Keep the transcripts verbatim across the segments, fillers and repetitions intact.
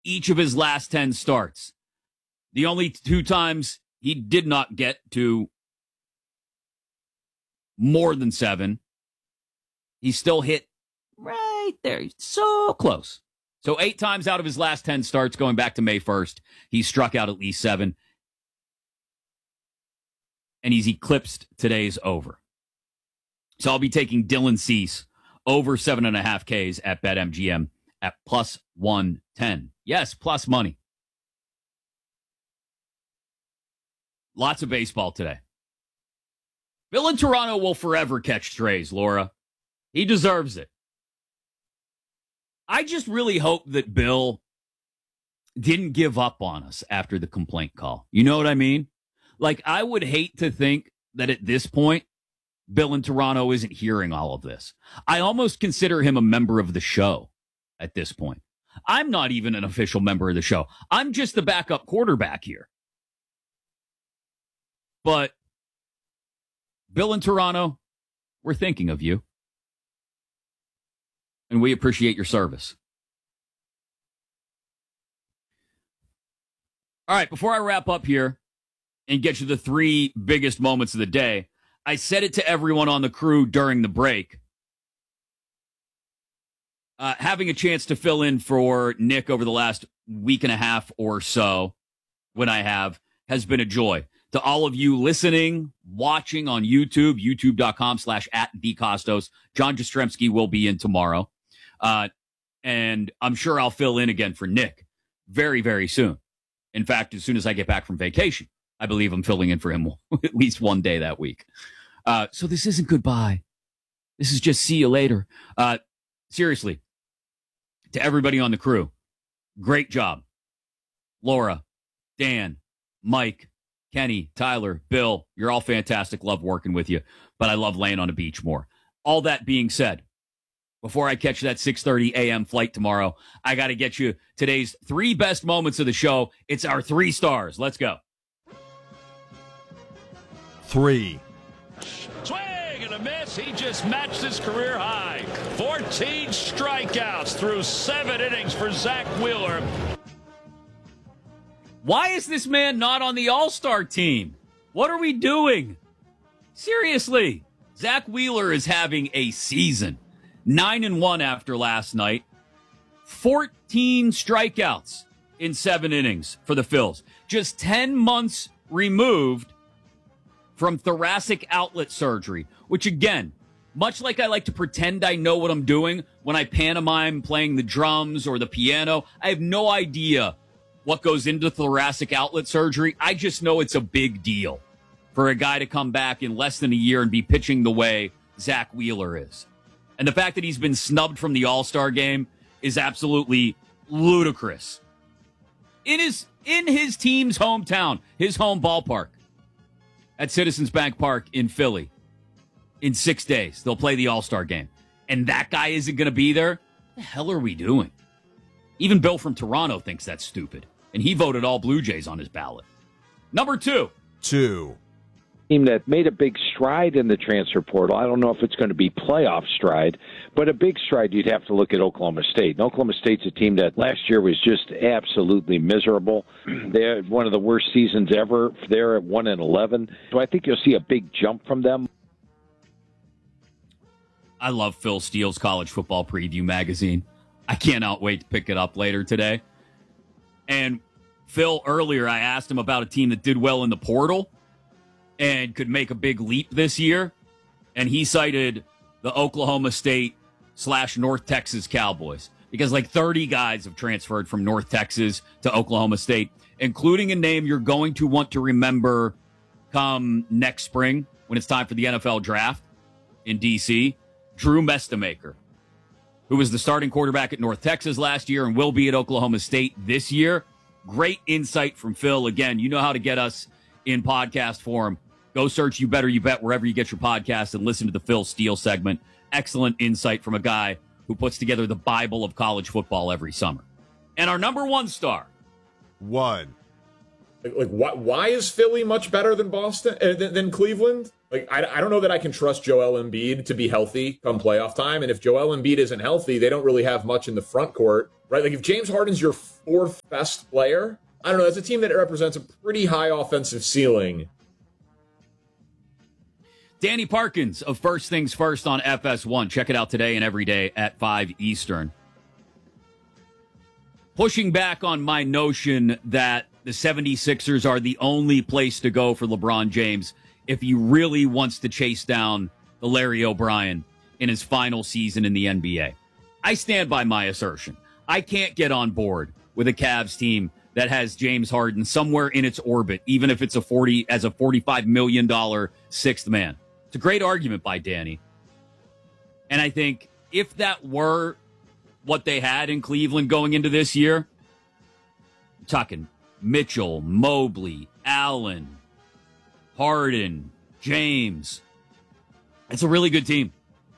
each of his last ten starts. The only two times he did not get to more than seven, he still hit right there. So close. So eight times out of his last ten starts going back to May first, he struck out at least seven. And he's eclipsed today's over. So I'll be taking Dylan Cease over seven and a half Ks at BetMGM at plus one ten. Yes, plus money. Lots of baseball today. Bill in Toronto will forever catch strays, Laura. He deserves it. I just really hope that Bill didn't give up on us after the complaint call. You know what I mean? Like, I would hate to think that at this point, Bill in Toronto isn't hearing all of this. I almost consider him a member of the show at this point. I'm not even an official member of the show. I'm just the backup quarterback here. But Bill in Toronto, we're thinking of you. And we appreciate your service. All right, before I wrap up here and get you the three biggest moments of the day, I said it to everyone on the crew during the break. Uh, having a chance to fill in for Nick over the last week and a half or so, when I have, has been a joy. To all of you listening, watching on YouTube, youtube.com slash at DeCostos, John Jastrzemski will be in tomorrow. Uh, and I'm sure I'll fill in again for Nick very, very soon. In fact, as soon as I get back from vacation, I believe I'm filling in for him at least one day that week. Uh, so this isn't goodbye. This is just see you later. Uh, seriously, to everybody on the crew, great job. Laura, Dan, Mike, Kenny, Tyler, Bill, you're all fantastic. Love working with you, but I love laying on a beach more. All that being said, before I catch that six thirty a.m. flight tomorrow, I got to get you today's three best moments of the show. It's our three stars. Let's go. Three. Swing and a miss. He just matched his career high. fourteen strikeouts through seven innings for Zach Wheeler. Why is this man not on the All-Star team? What are we doing? Seriously, Zach Wheeler is having a season. Nine and one after last night. fourteen strikeouts in seven innings for the Phils. Just ten months removed from thoracic outlet surgery, which again, much like I like to pretend I know what I'm doing when I pantomime playing the drums or the piano, I have no idea what goes into thoracic outlet surgery. I just know it's a big deal for a guy to come back in less than a year and be pitching the way Zach Wheeler is. And the fact that he's been snubbed from the All-Star game is absolutely ludicrous. It is in his team's hometown, his home ballpark at Citizens Bank Park in Philly. In six days, they'll play the All-Star game. And that guy isn't going to be there? What the hell are we doing? Even Bill from Toronto thinks that's stupid. And he voted all Blue Jays on his ballot. Number two. Two. Team that made a big stride in the transfer portal. I don't know if it's going to be playoff stride, but a big stride, you'd have to look at Oklahoma State. And Oklahoma State's a team that last year was just absolutely miserable. They had one of the worst seasons ever. They're at one and eleven. So I think you'll see a big jump from them. I love Phil Steele's College Football Preview magazine. I cannot wait to pick it up later today. And Phil, earlier I asked him about a team that did well in the portal and could make a big leap this year. And he cited the Oklahoma State slash North Texas Cowboys. Because like thirty guys have transferred from North Texas to Oklahoma State, including a name you're going to want to remember come next spring when it's time for the N F L draft in D C, Drew Mestamaker, who was the starting quarterback at North Texas last year and will be at Oklahoma State this year. Great insight from Phil. Again, you know how to get us in podcast form. Go search You Better You Bet wherever you get your podcast and listen to the Phil Steele segment. Excellent insight from a guy who puts together the Bible of college football every summer. And our number one star. One. Like, like why, why is Philly much better than Boston, uh, than, than Cleveland? Like, I, I don't know that I can trust Joel Embiid to be healthy come playoff time. And if Joel Embiid isn't healthy, they don't really have much in the front court, right? Like, if James Harden's your fourth best player, I don't know. That's a team that represents a pretty high offensive ceiling. Danny Parkins of First Things First on F S one. Check it out today and every day at five Eastern. Pushing back on my notion that the seventy-sixers are the only place to go for LeBron James if he really wants to chase down the Larry O'Brien in his final season in the N B A. I stand by my assertion. I can't get on board with a Cavs team that has James Harden somewhere in its orbit, even if it's a forty as a forty-five million dollars sixth man. It's a great argument by Danny. And I think if that were what they had in Cleveland going into this year, I'm talking Mitchell, Mobley, Allen, Harden, James. It's a really good team.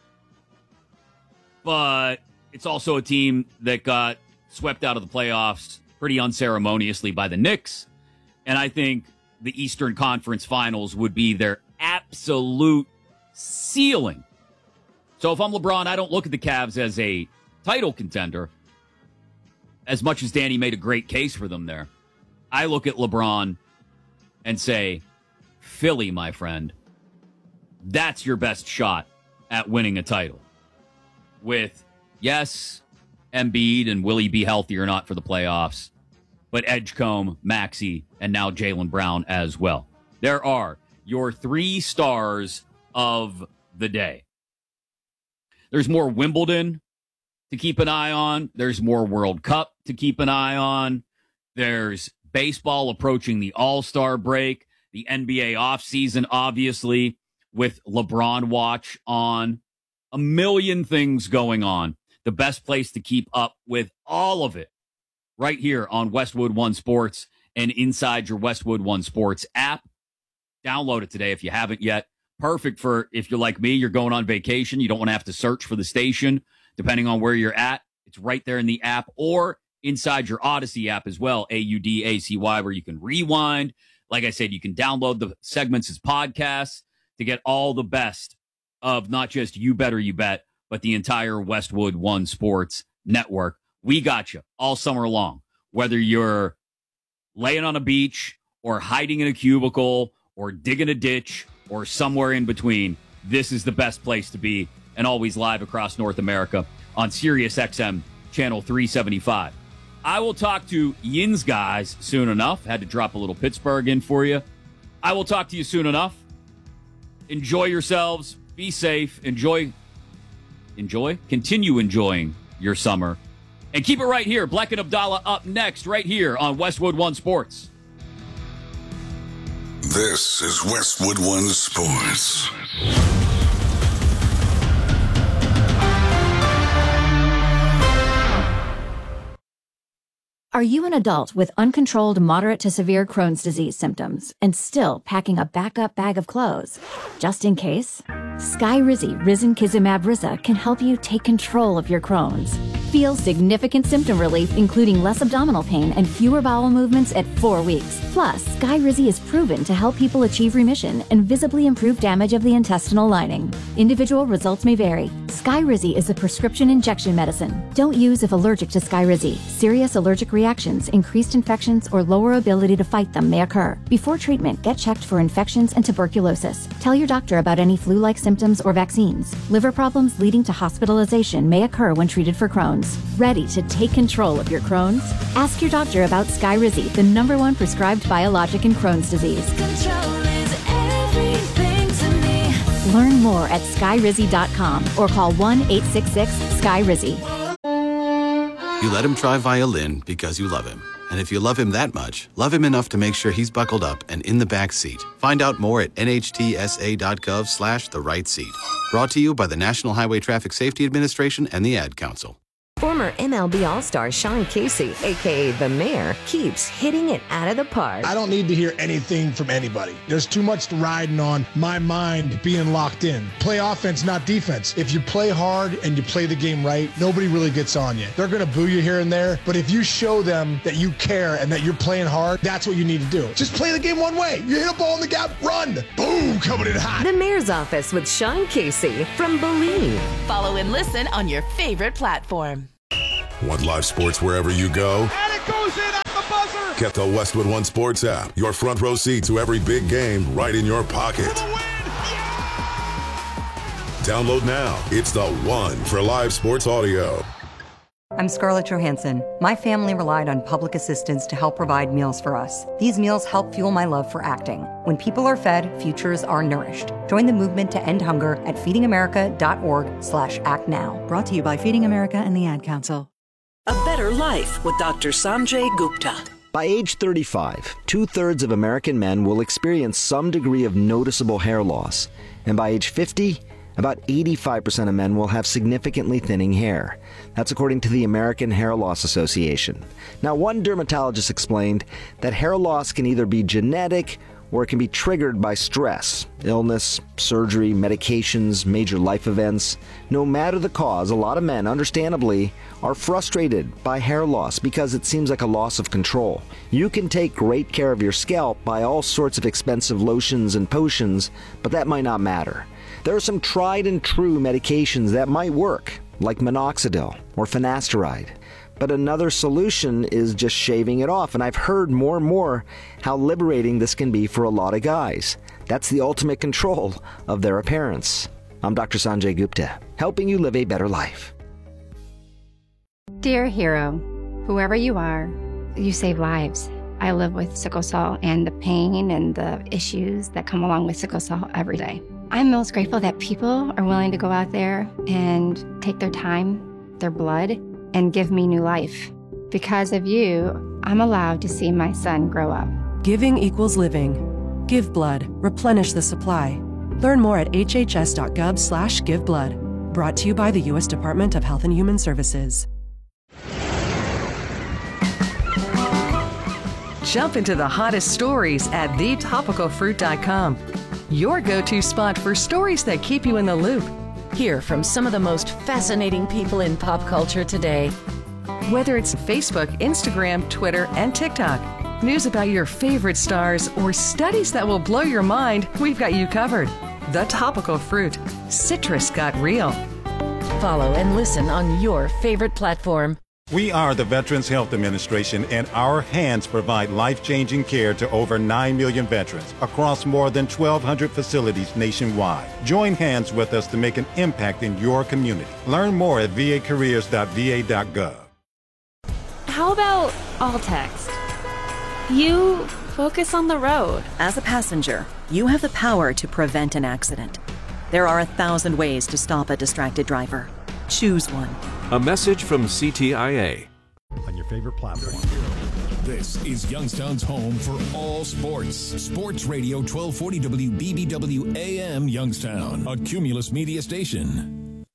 But it's also a team that got swept out of the playoffs pretty unceremoniously by the Knicks. And I think the Eastern Conference Finals would be their absolute ceiling. So if I'm LeBron, I don't look at the Cavs as a title contender, as much as Danny made a great case for them there. I look at LeBron and say, Philly, my friend, that's your best shot at winning a title. With, yes, Embiid and will he be healthy or not for the playoffs, but Edgecombe, Maxey, and now Jaylen Brown as well. There are your three stars of the day. There's more Wimbledon to keep an eye on. There's more World Cup to keep an eye on. There's baseball approaching the All-Star break. The N B A offseason, obviously, with LeBron watch on. A million things going on. The best place to keep up with all of it right here on Westwood One Sports and inside your Westwood One Sports app. Download it today if you haven't yet. Perfect for if you're like me, you're going on vacation. You don't want to have to search for the station, depending on where you're at. It's right there in the app or inside your Odyssey app as well, A U D A C Y, where you can rewind. Like I said, you can download the segments as podcasts to get all the best of not just You Better You Bet, but the entire Westwood One Sports network. We got you all summer long, whether you're laying on a beach or hiding in a cubicle or digging a ditch or somewhere in between. This is the best place to be, and always live across North America on Sirius X M channel three seventy-five. I will talk to Yin's guys soon enough. Had to drop a little Pittsburgh in for you. I will talk to you soon enough. Enjoy yourselves. Be safe. Enjoy. Enjoy. Continue enjoying your summer. And keep it right here. Black and Abdallah up next, right here on Westwood One Sports. This is Westwood One Sports. Are you an adult with uncontrolled moderate to severe Crohn's disease symptoms and still packing a backup bag of clothes? Just in case? Skyrizi Risankizumab Riza can help you take control of your Crohn's. Feel significant symptom relief, including less abdominal pain and fewer bowel movements at four weeks. Plus, Skyrizi is proven to help people achieve remission and visibly improve damage of the intestinal lining. Individual results may vary. Skyrizi is a prescription injection medicine. Don't use if allergic to Skyrizi. Serious allergic reactions, increased infections, or lower ability to fight them may occur. Before treatment, get checked for infections and tuberculosis. Tell your doctor about any flu-like symptoms or vaccines. Liver problems leading to hospitalization may occur when treated for Crohn's. Ready to take control of your Crohn's? Ask your doctor about Skyrizi, the number one prescribed biologic in Crohn's disease. Control is everything to me. Learn more at skyrizi dot com or call one eight six six Skyrizi. You let him try violin because you love him. And if you love him that much, love him enough to make sure he's buckled up and in the back seat. Find out more at nhtsa.gov slash the right seat. Brought to you by the National Highway Traffic Safety Administration and the Ad Council. Former M L B All-Star Sean Casey, a k a. The Mayor, keeps hitting it out of the park. I don't need to hear anything from anybody. There's too much riding on my mind being locked in. Play offense, not defense. If you play hard and you play the game right, nobody really gets on you. They're going to boo you here and there, but if you show them that you care and that you're playing hard, that's what you need to do. Just play the game one way. You hit a ball in the gap, run. Boom, coming in hot. The Mayor's Office with Sean Casey from Believe. Follow and listen on your favorite platform. Want live sports wherever you go? And it goes in at the buzzer! Get the Westwood One Sports app. Your front row seat to every big game right in your pocket. For the win! Yeah! Download now. It's the one for live sports audio. I'm Scarlett Johansson. My family relied on public assistance to help provide meals for us. These meals help fuel my love for acting. When people are fed, futures are nourished. Join the movement to end hunger at feedingamerica.org slash act now. Brought to you by Feeding America and the Ad Council. A better life with Doctor Sanjay Gupta. By age thirty-five, two-thirds of American men will experience some degree of noticeable hair loss. And by age fifty, about eighty-five percent of men will have significantly thinning hair. That's according to the American Hair Loss Association. Now, one dermatologist explained that hair loss can either be genetic or it can be triggered by stress, illness, surgery, medications, major life events. No matter the cause, a lot of men, understandably, are frustrated by hair loss because it seems like a loss of control. You can take great care of your scalp by all sorts of expensive lotions and potions, but that might not matter. There are some tried and true medications that might work, like minoxidil or finasteride. But another solution is just shaving it off, and I've heard more and more how liberating this can be for a lot of guys. That's the ultimate control of their appearance. I'm Doctor Sanjay Gupta, helping you live a better life. Dear hero, whoever you are, you save lives. I live with sickle cell and the pain and the issues that come along with sickle cell every day. I'm most grateful that people are willing to go out there and take their time, their blood, and give me new life. Because of you, I'm allowed to see my son grow up. Giving equals living. Give blood. Replenish the supply. Learn more at hhs.gov slash give blood. Brought to you by the U S Department of Health and Human Services. Jump into the hottest stories at the topical fruit dot com. Your go-to spot for stories that keep you in the loop. Hear from some of the most fascinating people in pop culture today. Whether it's Facebook, Instagram, Twitter, and TikTok, news about your favorite stars, or studies that will blow your mind, we've got you covered. The Topical Fruit. Citrus got real. Follow and listen on your favorite platform. We are the Veterans Health Administration, and our hands provide life-changing care to over nine million veterans across more than twelve hundred facilities nationwide. Join hands with us to make an impact in your community. Learn more at v a careers dot v a dot gov. How about all text? You focus on the road. As a passenger, you have the power to prevent an accident. There are a thousand ways to stop a distracted driver. Choose one. A message from C T I A. On your favorite platform. This is Youngstown's home for all sports. Sports Radio twelve forty W B B W A M Youngstown, a Cumulus media station.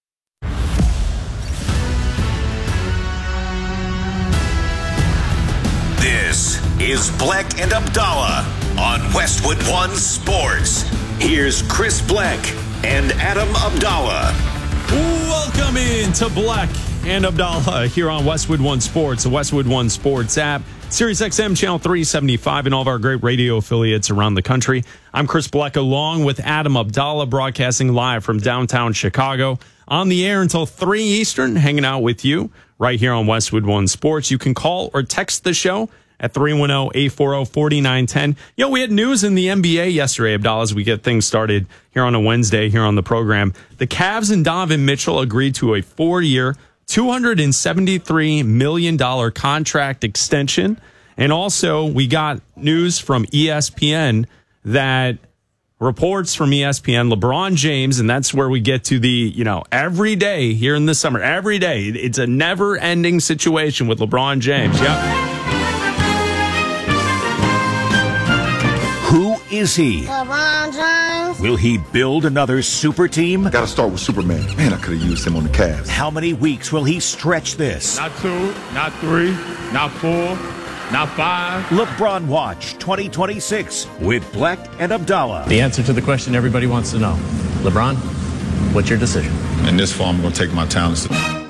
This is Bleck and Abdallah on Westwood One Sports. Here's Chris Bleck and Adam Abdallah. Welcome in to Bleck and Abdallah here on Westwood One Sports, the Westwood One Sports app, Sirius X M Channel three seventy-five, and all of our great radio affiliates around the country. I'm Chris Bleck along with Adam Abdallah, broadcasting live from downtown Chicago. On the air until three Eastern, hanging out with you right here on Westwood One Sports. You can call or text the show at three one zero, eight four zero, four nine one zero. You know, we had news in the N B A yesterday, Abdallah, as we get things started here on a Wednesday here on the program. The Cavs and Donovan Mitchell agreed to a four-year, two hundred seventy-three million dollars contract extension. And also, we got news from E S P N that reports from E S P N, LeBron James, and that's where we get to the, you know, every day here in the summer, every day. It's a never-ending situation with LeBron James. Yep. Who is he? LeBron James. Will he build another super team? Gotta start with Superman. Man, I could have used him on the Cavs. How many weeks will he stretch this? Not two, not three, not four, not five. LeBron Watch twenty twenty-six with Black and Abdallah. The answer to the question everybody wants to know. LeBron, what's your decision? In this fall, I'm going to take my talents.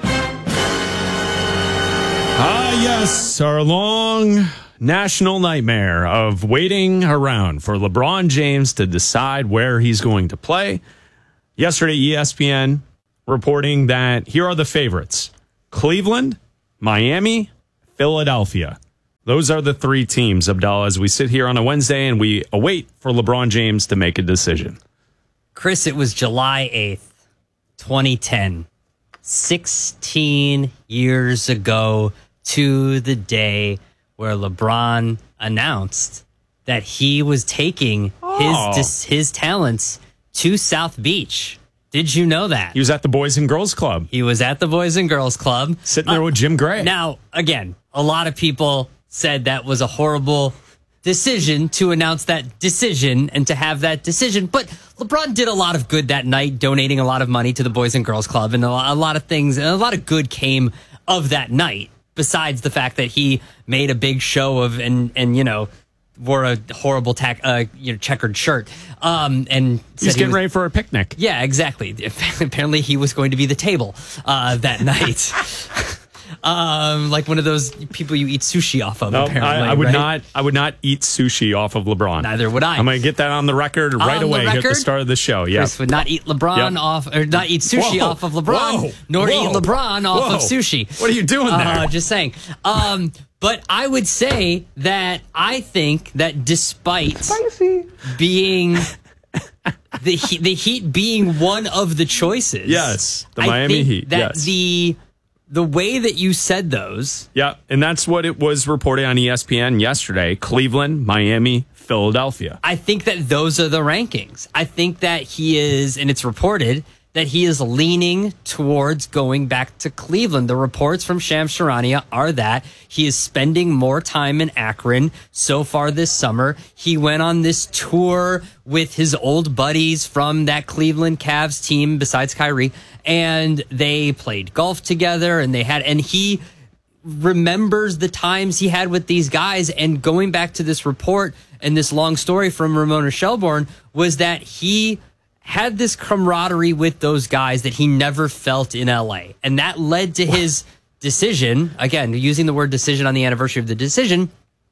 Ah, yes, our long national nightmare of waiting around for LeBron James to decide where he's going to play. Yesterday, E S P N reporting that here are the favorites: Cleveland, Miami, Philadelphia. Those are the three teams, Abdallah, as we sit here on a Wednesday and we await for LeBron James to make a decision. Chris, it was July eighth, twenty ten. sixteen years ago to the day where LeBron announced that he was taking Oh. his his talents to South Beach. Did you know that? He was at the Boys and Girls Club. He was at the Boys and Girls Club. Sitting there with Jim Gray. Now, again, a lot of people said that was a horrible decision to announce that decision and to have that decision. But LeBron did a lot of good that night, donating a lot of money to the Boys and Girls Club, and a lot, a lot of things, and a lot of good came of that night, besides the fact that he made a big show of and, and you know, wore a horrible tack, uh, you know, checkered shirt. Um, and He's he getting was, ready for a picnic. Yeah, exactly. Apparently he was going to be the table uh, that night. Um, like one of those people you eat sushi off of. No, apparently, I, I would right? not. I would not eat sushi off of LeBron. Neither would I. I'm going to get that on the record right On away the here at the record? start of the show. Yeah, Chris would not eat LeBron Yep. off, or not eat sushi Whoa. off of LeBron, Whoa. nor Whoa. eat LeBron off Whoa. of sushi. What are you doing there? Uh, just saying. Um, but I would say that I think that despite being the Heat, the Heat being one of the choices, Yes, the I Miami think Heat, That yes. the the way that you said those. Yeah, and that's what it was reported on E S P N yesterday. Cleveland, Miami, Philadelphia. I think that those are the rankings. I think that he is, and it's reported that he is leaning towards going back to Cleveland. The reports from Shams Charania are that he is spending more time in Akron so far this summer. He went on this tour with his old buddies from that Cleveland Cavs team besides Kyrie, and they played golf together, and they had, and he remembers the times he had with these guys. And going back to this report and this long story from Ramona Shelbourne was that he had this camaraderie with those guys that he never felt in L A. And that led to his decision, again, using the word decision on the anniversary of the decision,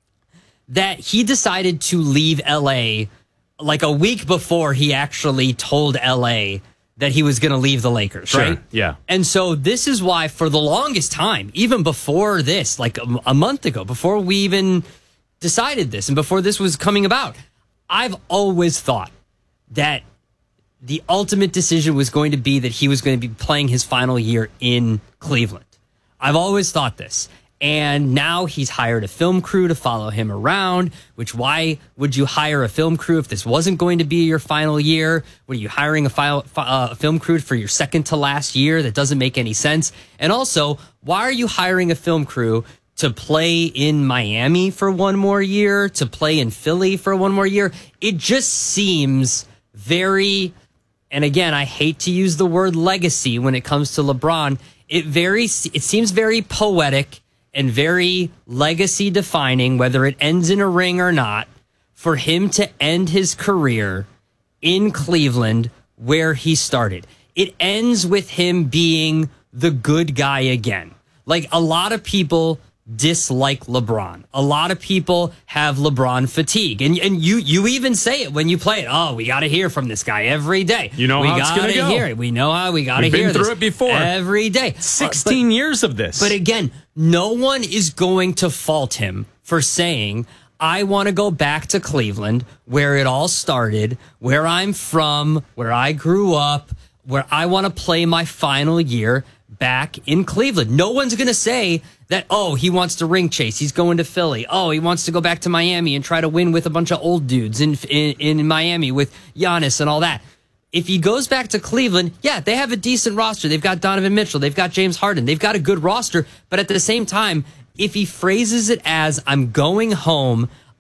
that he decided to leave L A like a week before he actually told L A that he was going to leave the Lakers, Sure, right? yeah. And so this is why for the longest time, even before this, like a, a month ago, before we even decided this and before this was coming about, I've always thought that the ultimate decision was going to be that he was going to be playing his final year in Cleveland. I've always thought this. And now he's hired a film crew to follow him around, which why would you hire a film crew if this wasn't going to be your final year? What are you hiring a file, uh, film crew for your second to last year? That doesn't make any sense. And also, why are you hiring a film crew to play in Miami for one more year, to play in Philly for one more year? It just seems very... And again, I hate to use the word legacy when it comes to LeBron. It very, it seems very poetic and very legacy defining, whether it ends in a ring or not, for him to end his career in Cleveland where he started. It ends with him being the good guy again. Like, a lot of people dislike LeBron. A lot of people have LeBron fatigue. And and you you even say it when you play it. Oh, we got to hear from this guy every day. You know we how it's gotta going to go. hear it. We know how we got to We've hear been through this it before. every day. sixteen But- years of this. But again, no one is going to fault him for saying, I want to go back to Cleveland, where it all started, where I'm from, where I grew up, where I want to play my final year back in Cleveland. No one's going to say that, oh, he wants to ring chase. He's going to Philly. Oh, he wants to go back to Miami and try to win with a bunch of old dudes in, in, in Miami with Giannis and all that. If he goes back to Cleveland, yeah, they have a decent roster. They've got Donovan Mitchell. They've got James Harden. They've got a good roster. But at the same time, if he phrases it as, I'm going home,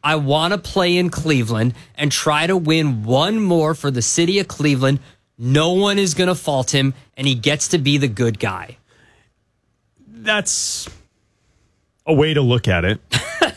I want to play in Cleveland and try to win one more for the city of Cleveland. No one is going to fault him, and he gets to be the good guy. That's a way to look at it.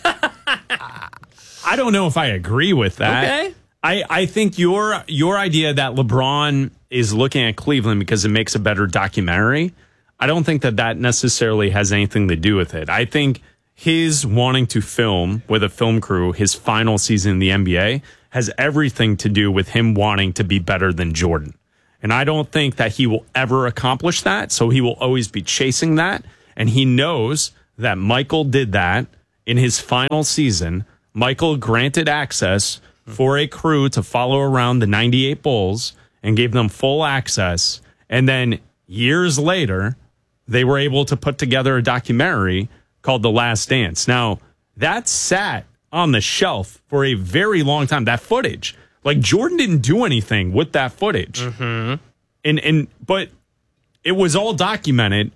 I don't know if I agree with that. Okay. I, I think your your idea that LeBron is looking at Cleveland because it makes a better documentary, I don't think that that necessarily has anything to do with it. I think his wanting to film with a film crew his final season in the N B A has everything to do with him wanting to be better than Jordan. And I don't think that he will ever accomplish that, so he will always be chasing that. And he knows that Michael did that in his final season. Michael granted access for a crew to follow around the ninety-eight Bulls and gave them full access. And then years later, they were able to put together a documentary called The Last Dance. Now, that sat on the shelf for a very long time, that footage. Like, Jordan didn't do anything with that footage. Mm-hmm. And and but it was all documented.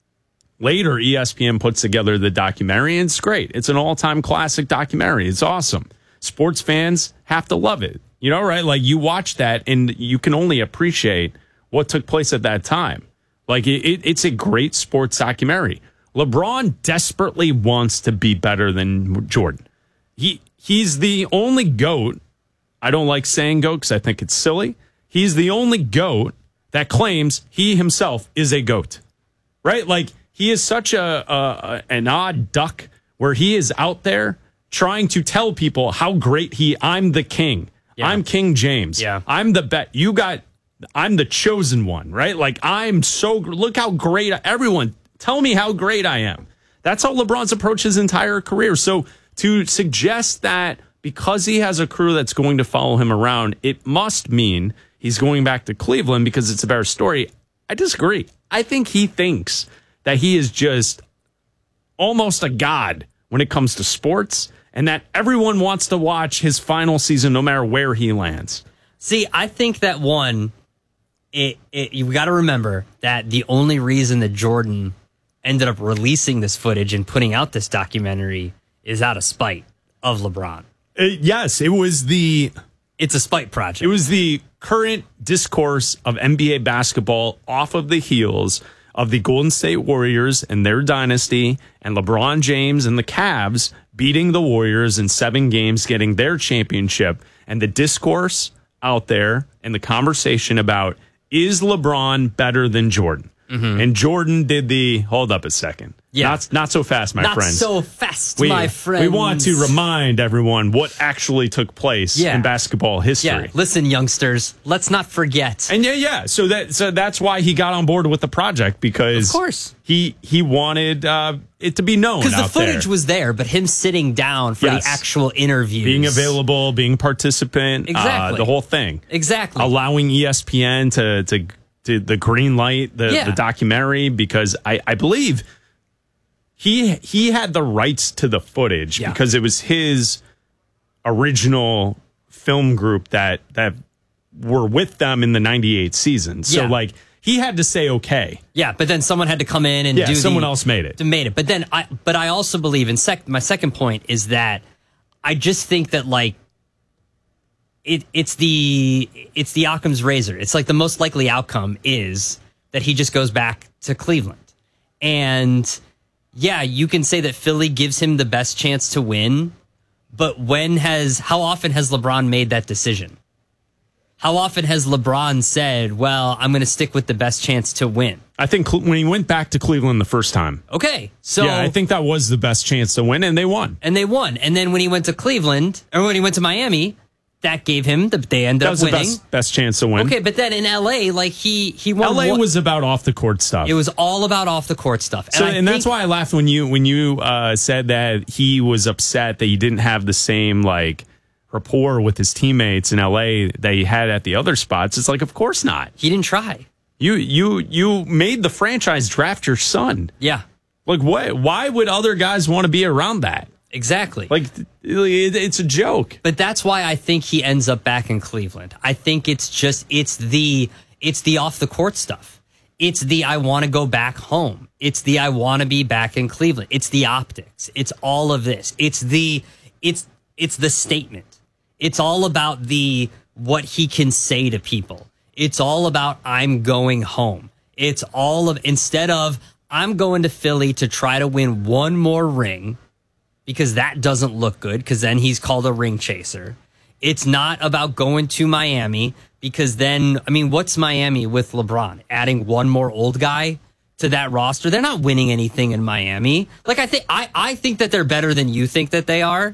Later, E S P N puts together the documentary, and it's great. It's an all-time classic documentary. It's awesome. Sports fans have to love it. You know, right? Like, you watch that, and you can only appreciate what took place at that time. Like, it, it, it's a great sports documentary. LeBron desperately wants to be better than Jordan. He He's the only GOAT. I don't like saying GOAT because I think it's silly. He's the only GOAT that claims he himself is a GOAT. Right? Like, he is such a, a an odd duck where he is out there trying to tell people how great he, I'm the king. Yeah. I'm King James. Yeah. I'm the bet. You got, I'm the chosen one, right? Like, I'm so, look how great, everyone, tell me how great I am. That's how LeBron's approached his entire career. So to suggest that because he has a crew that's going to follow him around, it must mean he's going back to Cleveland because it's a better story. I disagree. I think he thinks that he is just almost a god when it comes to sports, and that everyone wants to watch his final season no matter where he lands. See, I think that one, it, it you got to remember that the only reason that Jordan ended up releasing this footage and putting out this documentary is out of spite of LeBron. Uh, yes, it was the... It's a spite project. It was the current discourse of N B A basketball off of the heels of the Golden State Warriors and their dynasty, and LeBron James and the Cavs beating the Warriors in seven games, getting their championship, and the discourse out there and the conversation about, is LeBron better than Jordan? Mm-hmm. And Jordan did the, hold up a second. Yeah. Not, not so fast, my Not friends. so fast, we, my friends. We want to remind everyone what actually took place Yeah. in basketball history. Yeah, listen, youngsters, let's not forget. And yeah, yeah. So that so that's why he got on board with the project, because Of course. he he wanted uh, it to be known. Because the out footage there. was there, but him sitting down for Yes. the actual interviews. Being available, being participant, Exactly. uh, the whole thing. Exactly. Allowing E S P N to to, to the green light the, Yeah. the documentary, because I, I believe he he had the rights to the footage Yeah. because it was his original film group that that were with them in the ninety-eight season. So Yeah. like he had to say okay. Yeah, but then someone had to come in and Yeah, do someone the, else made it. Made it. But then I but I also believe in sec my second point is that I just think that like it it's the it's the Occam's razor. It's like the most likely outcome is that he just goes back to Cleveland. And yeah, you can say that Philly gives him the best chance to win, but when has how often has LeBron made that decision? How often has LeBron said, well, I'm going to stick with the best chance to win? I think Cle- when he went back to Cleveland the first time. Okay, so yeah, I think that was the best chance to win, and they won. And they won. And then when he went to Cleveland, or when he went to Miami, that gave him the they ended That up was the winning. best, best chance to win. Okay, but then in L A, like he he won. L A one- was about off the court stuff. It was all about off the court stuff. So, I and that's think- why I laughed when you when you uh, said that he was upset that he didn't have the same like rapport with his teammates in L A that he had at the other spots. It's like, of course not. He didn't try. You you you made the franchise draft your son. Yeah. Like what? Why would other guys want to be around that? Exactly. Like it, it's a joke. But that's why I think he ends up back in Cleveland. I think it's just it's the it's the off the court stuff. It's the I want to go back home. It's the I want to be back in Cleveland. It's the optics. It's all of this. It's the it's It's the statement. It's all about the what he can say to people. It's all about I'm going home. It's all of instead of I'm going to Philly to try to win one more ring, because that doesn't look good, because then he's called a ring chaser. It's not about going to Miami, because then, I mean, what's Miami with LeBron? Adding one more old guy to that roster? They're not winning anything in Miami. Like, I think I, I think that they're better than you think that they are,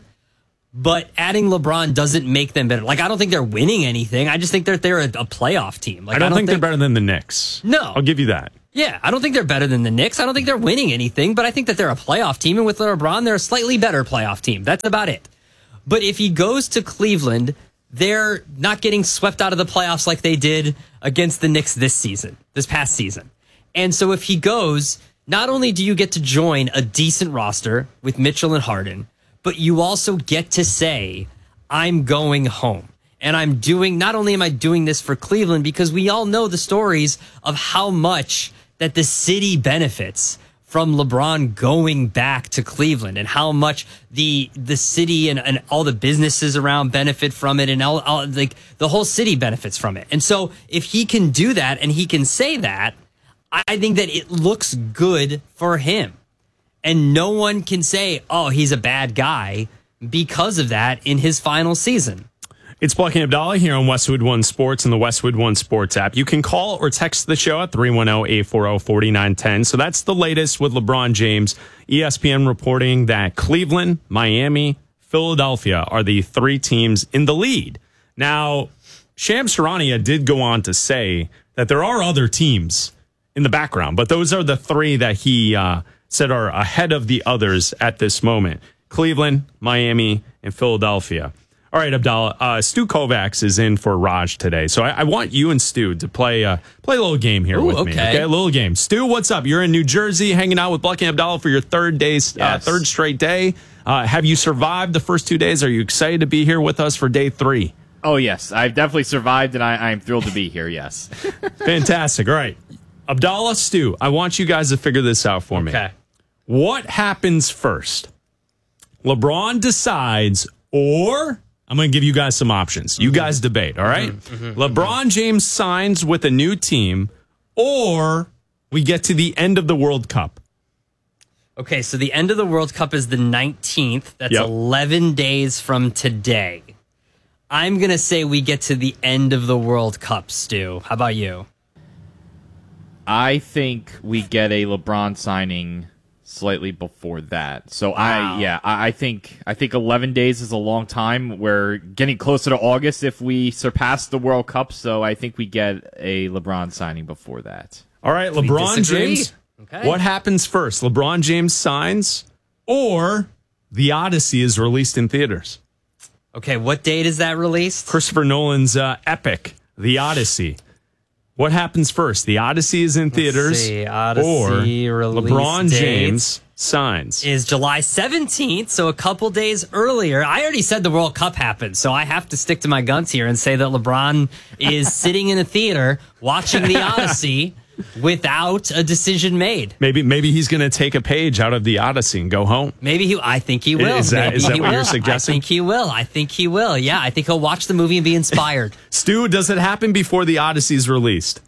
but adding LeBron doesn't make them better. Like, I don't think they're winning anything. I just think that they're a, a playoff team. Like, I, don't I don't think, think they're better than the Knicks. No. I'll give you that. Yeah, I don't think they're better than the Knicks. I don't think they're winning anything, but I think that they're a playoff team, and with LeBron, they're a slightly better playoff team. That's about it. But if he goes to Cleveland, they're not getting swept out of the playoffs like they did against the Knicks this season, this past season. And so if he goes, not only do you get to join a decent roster with Mitchell and Harden, but you also get to say, I'm going home. And I'm doing, not only am I doing this for Cleveland, because we all know the stories of how much that the city benefits from LeBron going back to Cleveland, and how much the the city and, and all the businesses around benefit from it, and all, all like the whole city benefits from it. And so if he can do that and he can say that, I think that it looks good for him. And no one can say, oh, he's a bad guy because of that in his final season. It's Black and Abdallah here on Westwood One Sports and the Westwood One Sports app. You can call or text the show at three one zero, eight four zero, four nine one zero. So that's the latest with LeBron James. E S P N reporting that Cleveland, Miami, Philadelphia are the three teams in the lead. Now, Shams Charania did go on to say that there are other teams in the background, but those are the three that he uh, said are ahead of the others at this moment. Cleveland, Miami, and Philadelphia. All right, Abdallah, uh, Stu Kovacs is in for Raj today. So I, I want you and Stu to play uh, play a little game here Ooh, with me. okay. Okay, a little game. Stu, what's up? You're in New Jersey hanging out with Black and Abdallah for your third day, uh, Yes. third straight day. Uh, have you survived the first two days? Are you excited to be here with us for day three? Oh, yes. I've definitely survived, and I, I'm thrilled to be here, yes. Fantastic. All right. Abdallah, Stu, I want you guys to figure this out for me. Okay. What happens first? LeBron decides, or I'm going to give you guys some options. You guys debate, all right? Mm-hmm, mm-hmm, LeBron James signs with a new team, or we get to the end of the World Cup. Okay, so the end of the World Cup is the nineteenth. That's Yep. eleven days from today. I'm going to say we get to the end of the World Cup, Stu. How about you? I think we get a LeBron signing slightly before that. So Wow. I yeah, I, I think I think eleven days is a long time. We're getting closer to August if we surpass the World Cup, so I think we get a LeBron signing before that. All right, We LeBron disagree. James. Okay. What happens first? LeBron James signs, or The Odyssey is released in theaters. Okay, what date is that released? Christopher Nolan's uh, epic, The Odyssey. What happens first? The Odyssey is in theaters, see, Odyssey or release LeBron date James signs. Is July seventeenth, so a couple days earlier. I already said the World Cup happened, so I have to stick to my guns here and say that LeBron is sitting in a theater watching The Odyssey without a decision made. Maybe maybe he's going to take a page out of The Odyssey and go home. Maybe he, I think he will. Is that- Maybe is that he what will. you're suggesting? I think he will. I think he will. Yeah, I think he'll watch the movie and be inspired. Stu, does it happen before The Odyssey is released?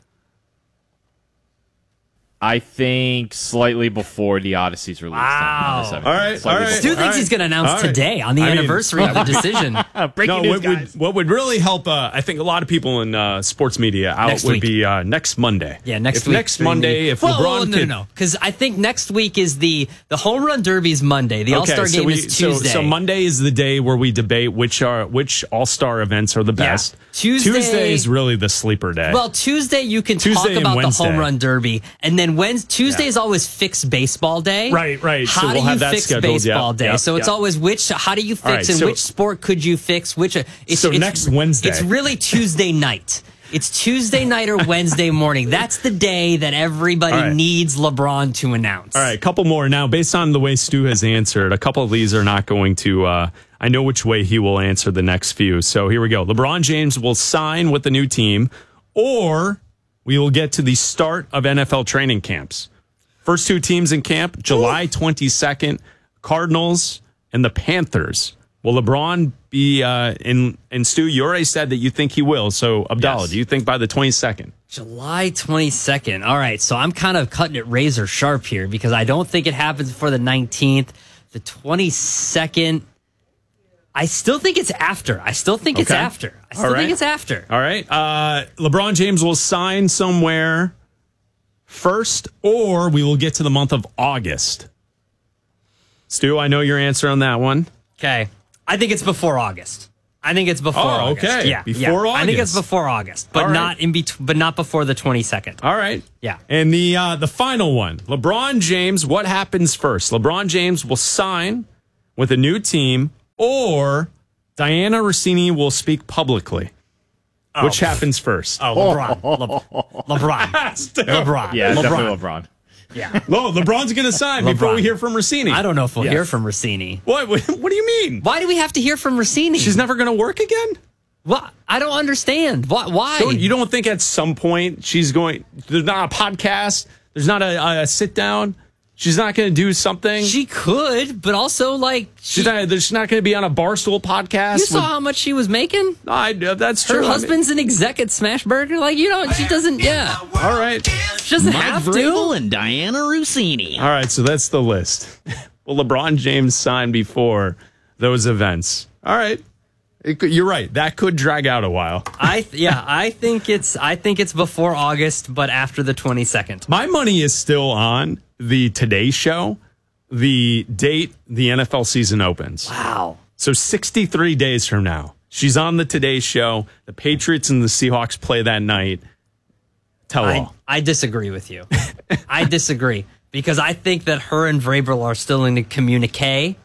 I think slightly before the Odyssey's release. Wow. All right, all right. Stu thinks all right, he's going to announce all right. today on the I mean- anniversary of the decision. Breaking no, news, what would, guys. what would really help, uh, I think a lot of people in uh, sports media out Next would week. be uh, next Monday. Yeah, next if week. Next during Monday, the- if Well, LeBron well, no, can- no, no, because I think next week is the the home run derby's Monday. The All Star so game we- is Tuesday. So, so Monday is the day where we debate which are which All Star events are the best. Tuesday- Tuesday is really the sleeper day. Well, Tuesday you can Tuesday talk and about Wednesday. the home run derby, and then Wednesday, Tuesday is always fixed baseball day. Right, right. How So do we'll you have that fix scheduled. baseball Yep, day? yep, so it's yep. always which. How do you fix All right, and so- which sport could you fix? Which? uh, It's, So it's, next Wednesday. It's really Tuesday night. It's Tuesday night or Wednesday morning. That's the day that everybody All right. needs LeBron to announce. All right, a couple more now. Based on the way Stu has answered, a couple of these are not going to. Uh, I know which way he will answer the next few. So here we go. LeBron James will sign with the new team, or we will get to the start of N F L training camps. First two teams in camp, July twenty-second, Cardinals and the Panthers Will LeBron be uh, in? And Stu, you already said that you think he will. So Abdallah, Yes. do you think by the twenty-second? July twenty-second. All right, so I'm kind of cutting it razor sharp here because I don't think it happens before the nineteenth. The twenty-second, I still think it's after. I still think it's Okay. after. I still All right. think it's after. All right. Uh, LeBron James will sign somewhere first, or we will get to the month of August. Stu, I know your answer on that one. Okay. I think it's before August. I think it's before Oh, August. okay. Yeah, Before yeah. I think August. it's before August, but All right. not in between, but not before the twenty-second. All right. Yeah. And the uh, the final one, LeBron James. What happens first? LeBron James will sign with a new team, or Diana Rossini will speak publicly. Oh. Which happens first? Oh, LeBron. Le- LeBron. LeBron. Yeah, LeBron. definitely LeBron. Yeah. No, LeBron's going to sign before LeBron. we hear from Rossini. I don't know if we'll Yes. hear from Rossini. What? What what do you mean? Why do we have to hear from Rossini? She's never going to work again? What? I don't understand. Why? Why? Don't, you don't think at some point she's going, there's not a podcast, there's not a, a sit down, she's not going to do something? She could, but also like she, she's not, she's not going to be on a Barstool podcast. you saw with- how much she was making. I, that's Her true. husband's an exec at Smashburger. Like you know, she doesn't. Yeah. I mean, all right. She doesn't Mike have to. Vrabel and Diana Rossini. All right, so that's the list. Will LeBron James sign before those events? All right. It could, you're right. That could drag out a while. I th- yeah, I think it's I think it's before August, but after the twenty-second. My money is still on the Today Show, the date the N F L season opens. Wow. So sixty-three days from now, she's on the Today Show. The Patriots and the Seahawks play that night. Tell I, all. I disagree with you. I disagree because I think that her and Vrabel are still in a communique.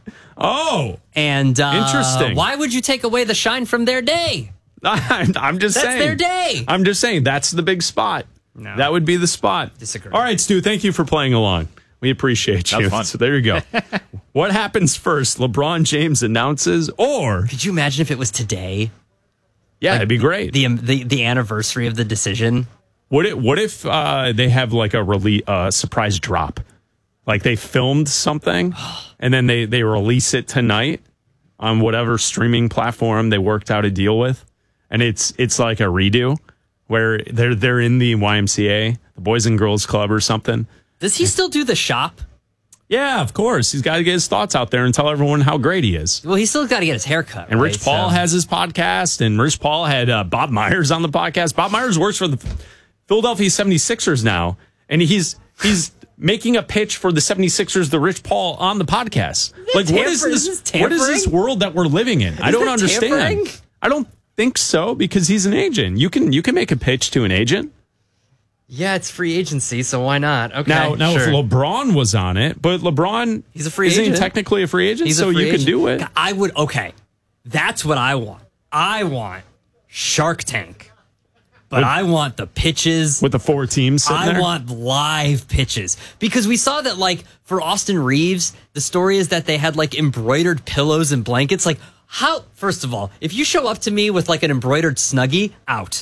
Oh, and uh, interesting. Why would you take away the shine from their day? I'm, I'm just That's saying. their day. I'm just saying that's the big spot. No. That would be the spot. Disagree. All right, Stu, thank you for playing along. We appreciate That was you. fun. So there you go. What happens first? LeBron James announces, or Could you imagine if it was today? yeah, it'd be great. The the the anniversary of the decision. What if, what if uh, they have like a release, uh, surprise drop? Like they filmed something and then they, they release it tonight on whatever streaming platform they worked out a deal with. And it's it's like a redo where they're they're in the Y M C A, the Boys and Girls Club or something. Does he still do the shop? Yeah, of course. He's got to get his thoughts out there and tell everyone how great he is. Well, he's still got to get his hair cut. And right? Rich Paul So- has his podcast, and Rich Paul had uh, Bob Myers on the podcast. Bob Myers works for the Philadelphia seventy-sixers now, and he's he's making a pitch for the seventy-sixers, the Rich Paul, on the podcast. Like, what is tampering? this? Is this What is this tampering? world that we're living in? I don't that understand. tampering? I don't think so because he's an agent. You can you can make a pitch to an agent. Yeah, it's free agency, so why not? Okay. Now, now sure. if LeBron was on it, but LeBron He's a free isn't he agent. technically a free agent, He's a so free you can agent. do it. I would. Okay, that's what I want. I want Shark Tank, but With- I want the pitches. With the four teams sitting I there? want live pitches because we saw that, like, for Austin Reeves, the story is that they had like embroidered pillows and blankets. Like, how? First of all, if you show up to me with like an embroidered Snuggie, out.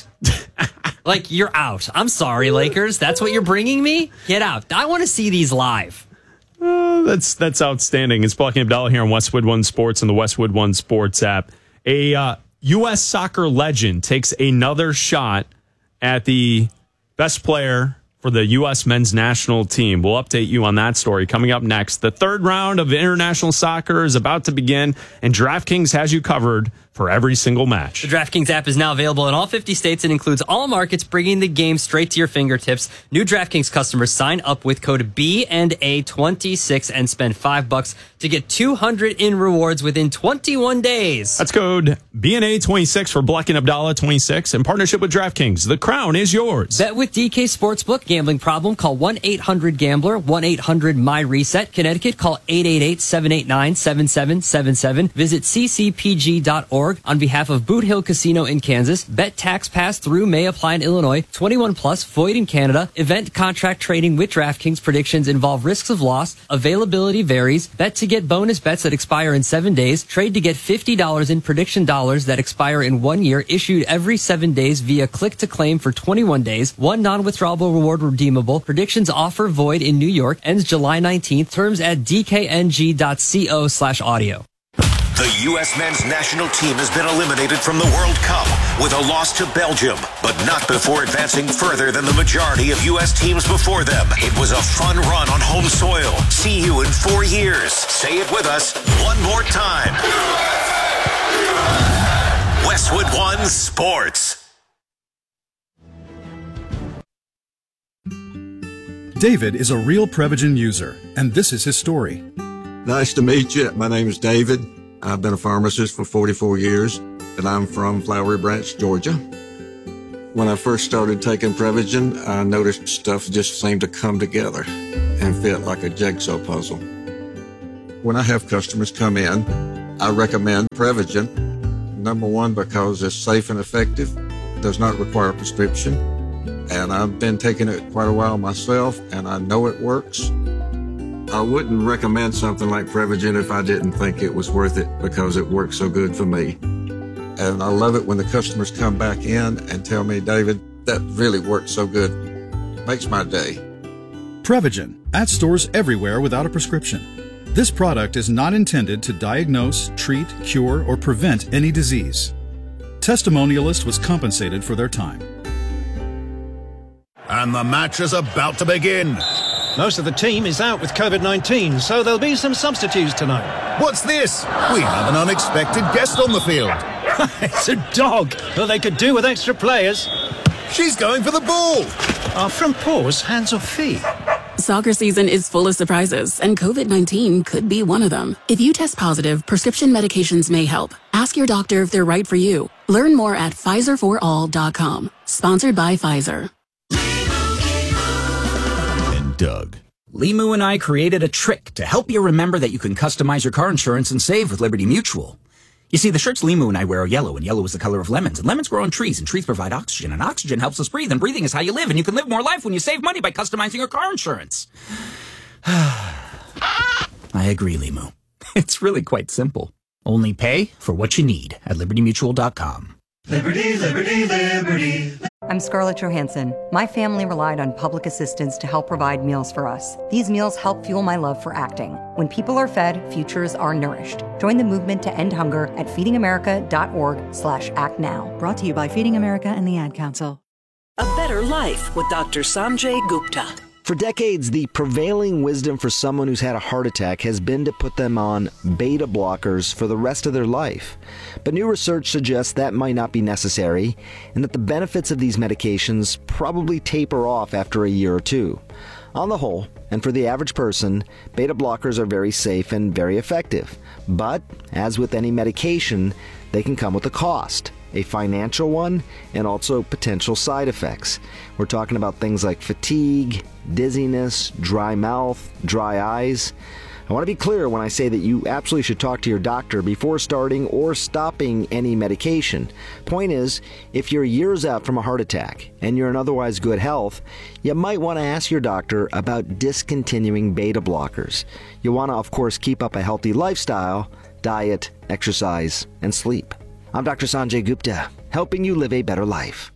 Like, you're out. I'm sorry, Lakers. That's what you're bringing me? Get out. I want to see these live. Oh, that's that's outstanding. It's Black and Abdallah here on Westwood One Sports and the Westwood One Sports app. A uh, U S soccer legend takes another shot at the best player for the U S men's national team. We'll update you on that story coming up next. The third round of international soccer is about to begin, and DraftKings has you covered for every single match. The DraftKings app is now available in all fifty states and includes all markets, bringing the game straight to your fingertips. New DraftKings customers sign up with code B and A twenty-six and spend five bucks to get two hundred in rewards within twenty-one days. That's code B N A twenty-six for Black and Abdallah twenty-six in partnership with DraftKings. The crown is yours. Bet with D K Sportsbook. Gambling problem? Call one eight hundred gambler, one eight hundred M Y reset. Connecticut, call eight eight eight, seven eight nine, seven seven seven seven. Visit c c p g dot org on behalf of Boot Hill Casino in Kansas. Bet tax pass through may apply in Illinois. twenty-one plus, void in Canada. Event contract trading with DraftKings. Predictions involve risks of loss. Availability varies. Bet to get bonus bets that expire in seven days. Trade to get fifty dollars in prediction dollars that expire in one year. Issued every seven days via click to claim for twenty-one days. One non-withdrawable reward redeemable. Predictions offer void in New York. Ends July nineteenth. Terms at d k n g dot co slash audio. The U S men's national team has been eliminated from the World Cup with a loss to Belgium, but not before advancing further than the majority of U S teams before them. It was a fun run on home soil. See you in four years. Say it with us one more time. Westwood One Sports. David is a real Prevagen user, and this is his story. Nice to meet you. My name is David. I've been a pharmacist for forty-four years, and I'm from Flowery Branch, Georgia. When I first started taking Prevagen, I noticed stuff just seemed to come together and fit like a jigsaw puzzle. When I have customers come in, I recommend Prevagen. Number one, because it's safe and effective, does not require a prescription, and I've been taking it quite a while myself, and I know it works. I wouldn't recommend something like Prevagen if I didn't think it was worth it because it works so good for me. And I love it when the customers come back in and tell me, David, that really worked so good. Makes my day. Prevagen, at stores everywhere without a prescription. This product is not intended to diagnose, treat, cure, or prevent any disease. Testimonialist was compensated for their time. And the match is about to begin. Most of the team is out with COVID nineteen, so there'll be some substitutes tonight. What's this? We have an unexpected guest on the field. It's a dog, but they could do with extra players. She's going for the ball. Are front paws hands or feet? Soccer season is full of surprises, and COVID nineteen could be one of them. If you test positive, prescription medications may help. Ask your doctor if they're right for you. Learn more at Pfizer for all dot com. Sponsored by Pfizer. Doug. Limu and I created a trick to help you remember that you can customize your car insurance and save with Liberty Mutual. You see, the shirts Limu and I wear are yellow, and yellow is the color of lemons, and lemons grow on trees, and trees provide oxygen, and oxygen helps us breathe, and breathing is how you live, and you can live more life when you save money by customizing your car insurance. I agree, Limu. It's really quite simple. Only pay for what you need at liberty mutual dot com. Liberty, liberty, liberty. I'm Scarlett Johansson. My family relied on public assistance to help provide meals for us. These meals help fuel my love for acting. When people are fed, futures are nourished. Join the movement to end hunger at feedingamerica.org slash act now. Brought to you by Feeding America and the Ad Council. A better life with Doctor Sanjay Gupta. For decades, the prevailing wisdom for someone who's had a heart attack has been to put them on beta blockers for the rest of their life. But new research suggests that might not be necessary, and that the benefits of these medications probably taper off after a year or two. On the whole, and for the average person, beta blockers are very safe and very effective. But, as with any medication, they can come with a cost. A financial one, and also potential side effects. We're talking about things like fatigue, dizziness, dry mouth, dry eyes. I want to be clear when I say that you absolutely should talk to your doctor before starting or stopping any medication. Point is, if you're years out from a heart attack and you're in otherwise good health, you might want to ask your doctor about discontinuing beta blockers. You want to, of course, keep up a healthy lifestyle, diet, exercise, and sleep. I'm Doctor Sanjay Gupta, helping you live a better life.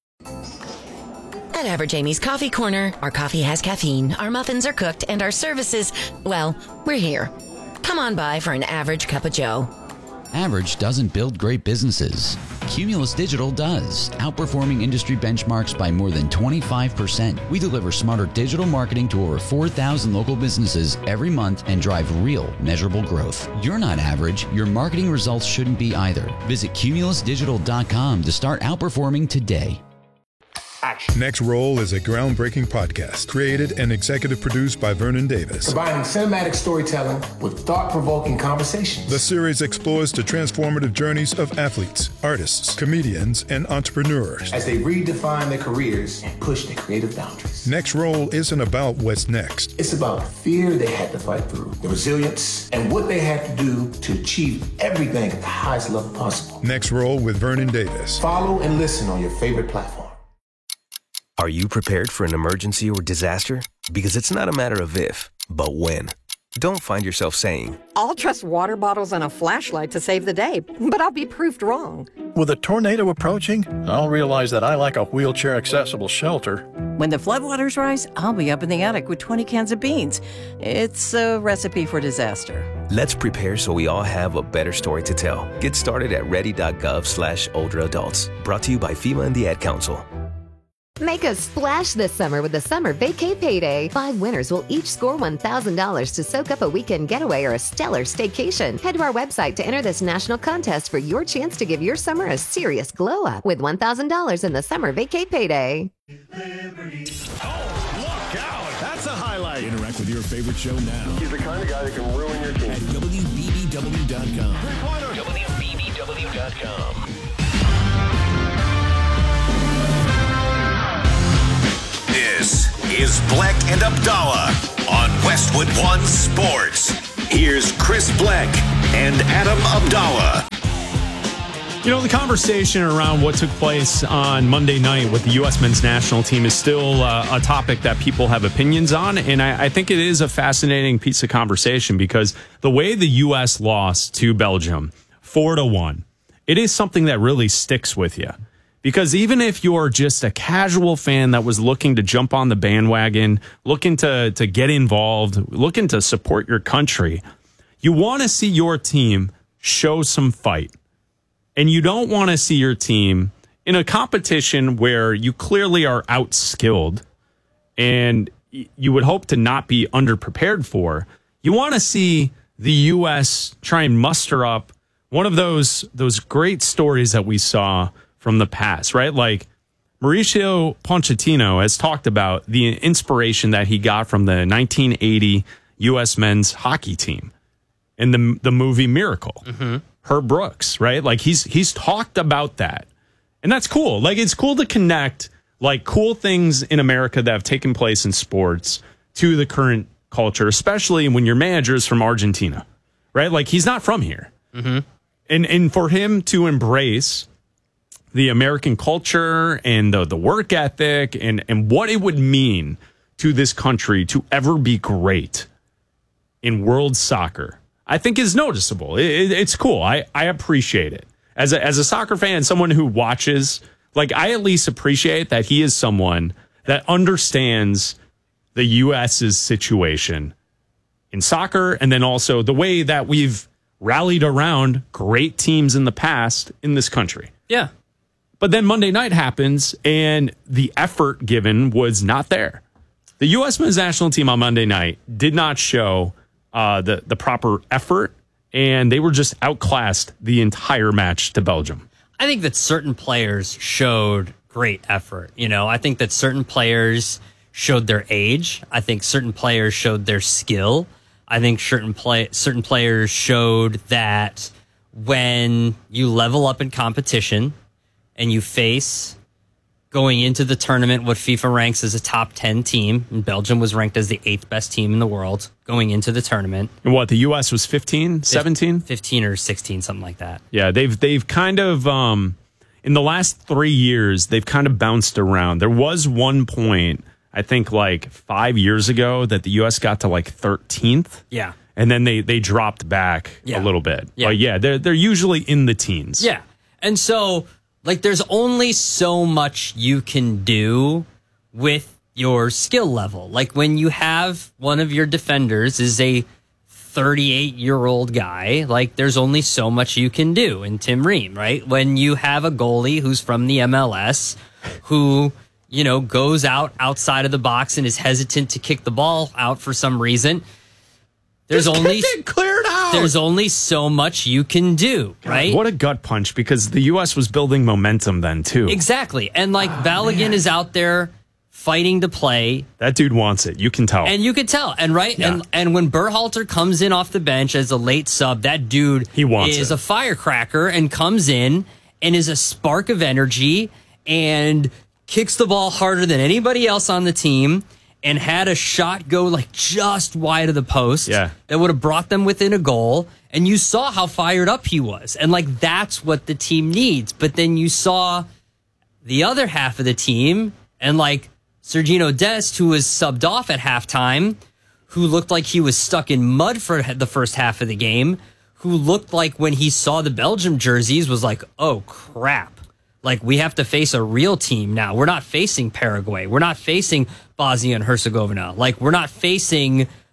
At Average Amy's Coffee Corner, our coffee has caffeine, our muffins are cooked, and our services, well, we're here. Come on by for an average cup of joe. Average doesn't build great businesses. Cumulus Digital does, outperforming industry benchmarks by more than twenty-five percent. We deliver smarter digital marketing to over four thousand local businesses every month and drive real, measurable growth. You're not average. Your marketing results shouldn't be either. Visit cumulus digital dot com to start outperforming today. Action. Next Roll is a groundbreaking podcast created and executive produced by Vernon Davis. Combining cinematic storytelling with thought-provoking conversations. The series explores the transformative journeys of athletes, artists, comedians, and entrepreneurs as they redefine their careers and push their creative boundaries. Next Roll isn't about what's next. It's about the fear they had to fight through, the resilience, and what they had to do to achieve everything at the highest level possible. Next Roll with Vernon Davis. Follow and listen on your favorite platform. Are you prepared for an emergency or disaster? Because it's not a matter of if, but when. Don't find yourself saying, I'll trust water bottles and a flashlight to save the day, but I'll be proved wrong. With a tornado approaching, I'll realize that I lack a wheelchair-accessible shelter. When the floodwaters rise, I'll be up in the attic with twenty cans of beans. It's a recipe for disaster. Let's prepare so we all have a better story to tell. Get started at ready.gov slash older adults. Brought to you by FEMA and the Ad Council. Make a splash this summer with the Summer Vacay Payday. Five winners will each score one thousand dollars to soak up a weekend getaway or a stellar staycation. Head to our website to enter this national contest for your chance to give your summer a serious glow up with one thousand dollars in the Summer Vacay Payday. That's a highlight. Interact with your favorite show now. He's the kind of guy that can ruin your team. At W B B W dot com. W B B W dot com. This is Bleck and Abdallah on Westwood One Sports. Here's Chris Bleck and Adam Abdallah. You know, the conversation around what took place on Monday night with the U S men's national team is still uh, a topic that people have opinions on. And I, I think it is a fascinating piece of conversation because the way the U S lost to Belgium, four to one, it is something that really sticks with you. Because even if you're just a casual fan that was looking to jump on the bandwagon, looking to, to get involved, looking to support your country, you want to see your team show some fight. And you don't want to see your team in a competition where you clearly are outskilled and you would hope to not be underprepared for. You want to see the U S try and muster up one of those those great stories that we saw from the past, right? Like Mauricio Pochettino has talked about the inspiration that he got from the nineteen eighty U S men's hockey team in the the movie Miracle. Mm-hmm. Herb Brooks, right? Like he's he's talked about that. And that's cool. Like it's cool to connect like cool things in America that have taken place in sports to the current culture, especially when your manager is from Argentina, right? Like he's not from here. Mm-hmm. And and for him to embrace the American culture and the, the work ethic and, and what it would mean to this country to ever be great in world soccer, I think is noticeable. It, it, it's cool. I, I appreciate it. As a, as a soccer fan, someone who watches, like I at least appreciate that he is someone that understands the U S's situation in soccer and then also the way that we've rallied around great teams in the past in this country. Yeah. But then Monday night happens and the effort given was not there. The U S men's national team on Monday night did not show uh, the, the proper effort, and they were just outclassed the entire match to Belgium. I think that certain players showed great effort. You know, I think that certain players showed their age. I think certain players showed their skill. I think certain play certain players showed that when you level up in competition and you face going into the tournament what FIFA ranks as a top ten team, and Belgium was ranked as the eighth best team in the world going into the tournament. And what, the U S was fifteen, seventeen? fifteen or sixteen, something like that. Yeah, they've they've kind of um in the last three years, they've kind of bounced around. There was one point, I think like five years ago, that the U S got to like thirteenth. Yeah. And then they they dropped back Yeah. a little bit. Yeah. But yeah, they're they're usually in the teens. Yeah. And so, like, there's only so much you can do with your skill level. Like, when you have one of your defenders is a thirty-eight-year-old guy, like, there's only so much you can do in Tim Ream, right? When you have a goalie who's from the M L S who, you know, goes out outside of the box and is hesitant to kick the ball out for some reason, there's Just only kick it, clear it out. There's only so much you can do, right? What a gut punch, because the U S was building momentum then too. Exactly. And like oh, Balogun man. is out there fighting to play. That dude wants it. You can tell. And you could tell. And right Yeah. and and when Berhalter comes in off the bench as a late sub, that dude He wants is it. a firecracker and comes in and is a spark of energy and kicks the ball harder than anybody else on the team. And had a shot go like just wide of the post Yeah. that would have brought them within a goal. And you saw how fired up he was. And like, that's what the team needs. But then you saw the other half of the team and like Sergino Dest, who was subbed off at halftime, who looked like he was stuck in mud for the first half of the game, who looked like when he saw the Belgium jerseys was like, oh crap. Like, we have to face a real team now. We're not facing Paraguay. We're not facing Bosnia and Herzegovina. Like, we're not facing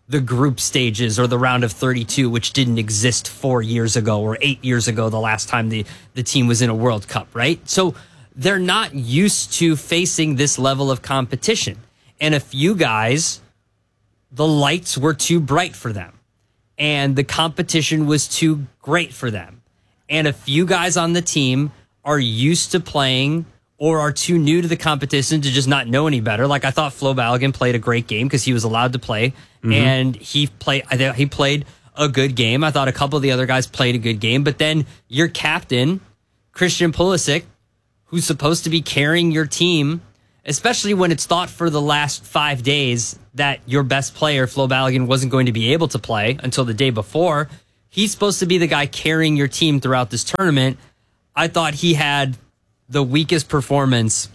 the group stages or the round of thirty-two, which didn't exist four years ago or eight years ago, the last time the, the team was in a World Cup, right? So they're not used to facing this level of competition. And a few guys, the lights were too bright for them. And the competition was too great for them. And a few guys on the team are used to playing or are too new to the competition to just not know any better. Like I thought Flo Balogun played a great game because he was allowed to play. Mm-hmm. And he played, I thought he played a good game. I thought a couple of the other guys played a good game. But then your captain, Christian Pulisic, who's supposed to be carrying your team, especially when it's thought for the last five days that your best player, Flo Balogun, wasn't going to be able to play until the day before. He's supposed to be the guy carrying your team throughout this tournament. I thought he had the weakest performance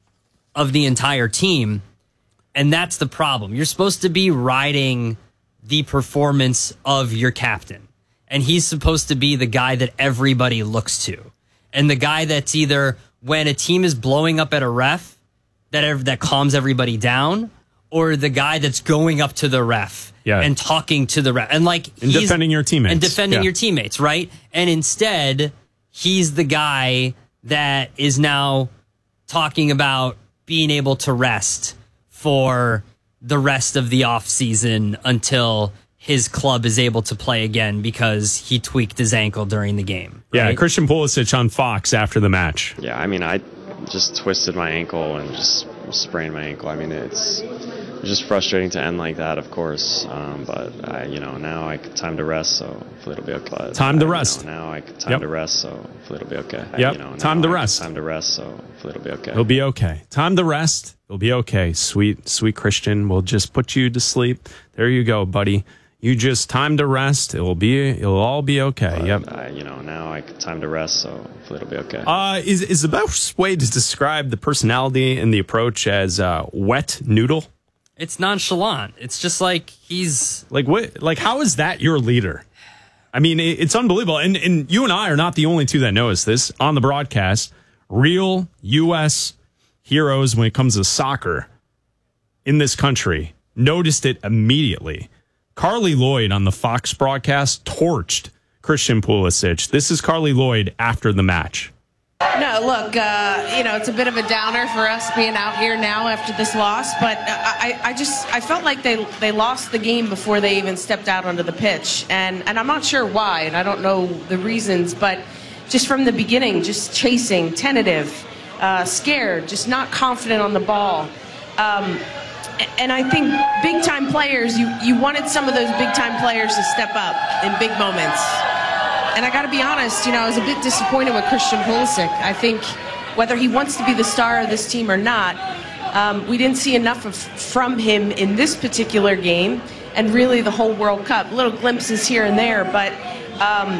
of the entire team, and that's the problem. You're supposed to be riding the performance of your captain, and he's supposed to be the guy that everybody looks to, and the guy that's either when a team is blowing up at a ref that that calms everybody down, or the guy that's going up to the ref yeah. and talking to the ref and like and defending your teammates and defending yeah. your teammates, right? And instead, he's the guy that is now talking about being able to rest for the rest of the offseason until his club is able to play again because he tweaked his ankle during the game. Right? Yeah, Christian Pulisic on Fox after the match. Yeah, I mean, I just twisted my ankle and just sprained my ankle. I mean, it's just frustrating to end like that, of course. Um, but I, you know, now I time to rest, so hopefully it'll be okay. But time to I, rest. You know, now I time yep. to rest, so hopefully it'll be okay. Yep. I, you know, time to I, rest. Time to rest, so hopefully it'll be okay. It'll be okay. Time to rest. It'll be okay. Sweet, sweet Christian. We'll just put you to sleep. There you go, buddy. You just time to rest. It'll be. It'll all be okay. But, yep. I, you know, now I time to rest, so hopefully it'll be okay. Uh, is is the best way to describe the personality and the approach as uh, wet noodle? It's nonchalant. It's just like he's like what? Like how is that your leader? I mean, it, it's unbelievable. And and you and I are not the only two that notice this on the broadcast. Real U S heroes when it comes to soccer in this country noticed it immediately. Carly Lloyd on the Fox broadcast torched Christian Pulisic. This is Carly Lloyd after the match. No, look, uh, you know, it's a bit of a downer for us being out here now after this loss, but I, I just, I felt like they, they lost the game before they even stepped out onto the pitch, and, and I'm not sure why, and I don't know the reasons, but just from the beginning, just chasing, tentative, uh, scared, just not confident on the ball. Um, and I think big-time players, you, you wanted some of those big-time players to step up in big moments. And I got to be honest, you know, I was a bit disappointed with Christian Pulisic. I think whether he wants to be the star of this team or not, um, we didn't see enough of, from him in this particular game and really the whole World Cup. Little glimpses here and there, but, um,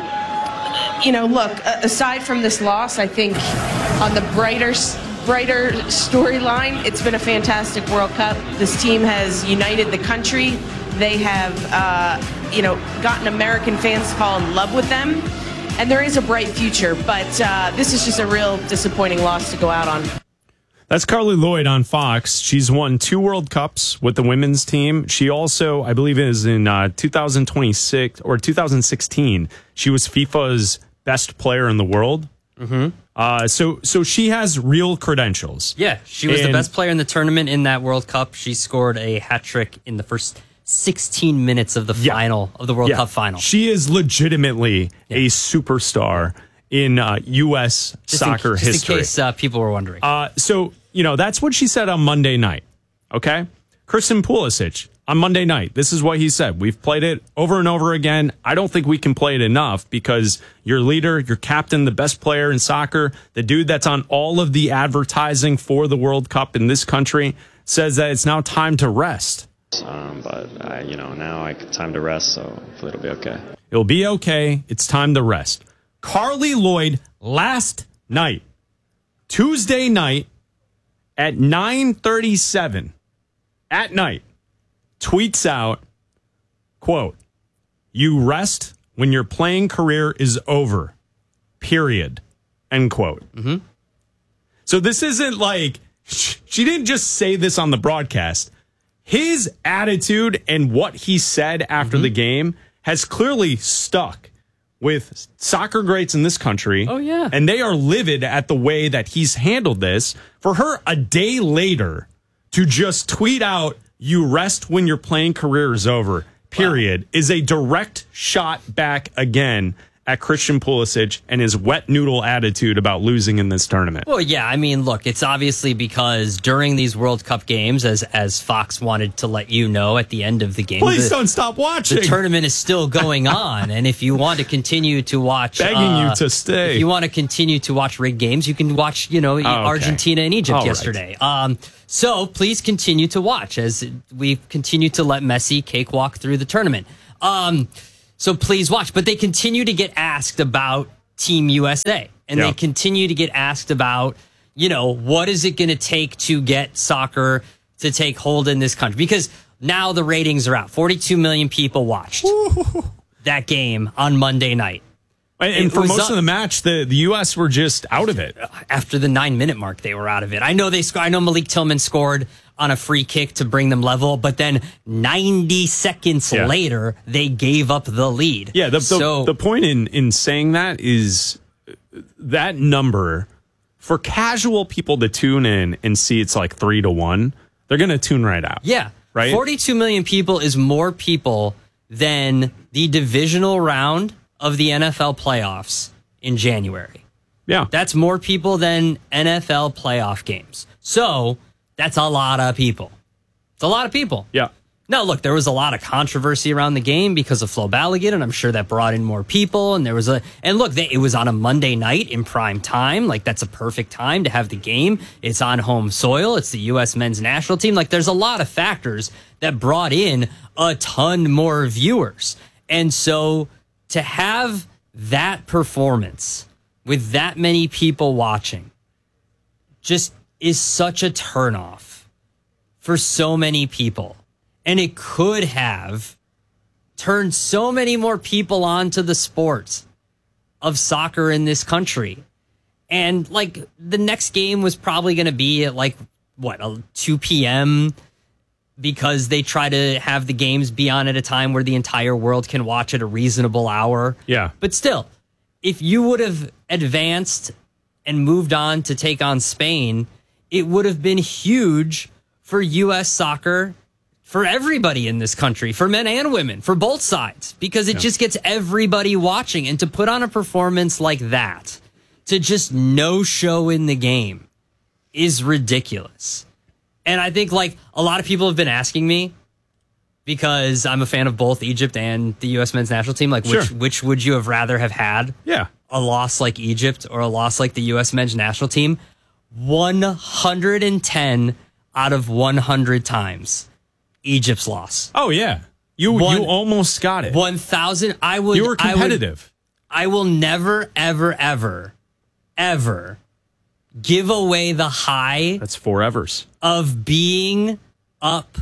you know, look, aside from this loss, I think on the brighter, brighter storyline, it's been a fantastic World Cup. This team has united the country. They have, uh, you know, gotten American fans to fall in love with them. And there is a bright future, but uh, this is just a real disappointing loss to go out on. That's Carly Lloyd on Fox. She's won two World Cups with the women's team. She also, I believe, is in uh, two thousand twenty-six or two thousand sixteen. She was FIFA's best player in the world. Mm-hmm. Uh, so, so she has real credentials. Yeah, she was and, the best player in the tournament in that World Cup. She scored a hat trick in the first sixteen minutes of the yeah. final of the World yeah. Cup final. She is legitimately yeah. a superstar in uh, U S just soccer in, just history. In case uh, people were wondering. Uh, so, you know, that's what she said on Monday night. Okay. Christian Pulisic on Monday night. This is what he said. We've played it over and over again. I don't think we can play it enough because your leader, your captain, the best player in soccer, the dude that's on all of the advertising for the World Cup in this country says that it's now time to rest. Um, but, I, you know, now I time to rest, so hopefully it'll be okay. It'll be okay. It's time to rest. Carly Lloyd last night, Tuesday night at nine thirty-seven at night, tweets out, quote, "You rest when your playing career is over, period," end quote. Mm-hmm. So this isn't like, she didn't just say this on the broadcast. his attitude and what he said after mm-hmm. the game has clearly stuck with soccer greats in this country. Oh, yeah. And they are livid at the way that he's handled this. For her a day later to just tweet out, "You rest when your playing career is over," period, wow. is a direct shot back again at Christian Pulisic and his wet noodle attitude about losing in this tournament. Well, yeah, I mean, look, it's obviously because during these World Cup games, as as Fox wanted to let you know at the end of the game, please the, don't stop watching. The tournament is still going on, and if you want to continue to watch, begging uh, you to stay, if you want to continue to watch rigged games, you can watch, you know, oh, okay. Argentina and Egypt All yesterday. Right. Um, so please continue to watch as we continue to let Messi cakewalk through the tournament. Um, So please watch. But they continue to get asked about Team U S A. And yeah. they continue to get asked about, you know, what is it going to take to get soccer to take hold in this country? Because now the ratings are out. forty-two million people watched Ooh. that game on Monday night. And, and for most up, of the match, the, the U S were just out of it. After the nine-minute mark, they were out of it. I know they. Sc- I know Malik Tillman scored on a free kick to bring them level, but then ninety seconds yeah. later, they gave up the lead. Yeah, the, so, the, the point in, in saying that is that number, for casual people to tune in and see it's like three to one, they're going to tune right out. Yeah. Right? forty-two million people is more people than the divisional round of the N F L playoffs in January. Yeah. That's more people than N F L playoff games. So that's a lot of people. It's a lot of people. Yeah. Now, look, there was a lot of controversy around the game because of Flo Balogun, and I'm sure that brought in more people. And there was a, and look, they, it was on a Monday night in prime time. Like, that's a perfect time to have the game. It's on home soil. It's the U S men's national team. Like, there's a lot of factors that brought in a ton more viewers. And so to have that performance with that many people watching just is such a turnoff for so many people. And it could have turned so many more people onto the sport of soccer in this country. And like the next game was probably going to be at like, what, two p.m. because they try to have the games be on at a time where the entire world can watch at a reasonable hour. Yeah. But still, if you would have advanced and moved on to take on Spain, it would have been huge for U S soccer, for everybody in this country, for men and women, for both sides, because it yeah. just gets everybody watching. And to put on a performance like that, to just no show in the game, is ridiculous. And I think like a lot of people have been asking me, because I'm a fan of both Egypt and the U S men's national team, like which, sure. which would you have rather have had? Yeah. A loss like Egypt or a loss like the U S men's national team? one hundred ten out of one hundred times, Egypt's loss. Oh, yeah. You One, you almost got it. one thousand. I would. You were competitive. I, would, I will never, ever, ever, ever give away the high. That's four evers. Of being up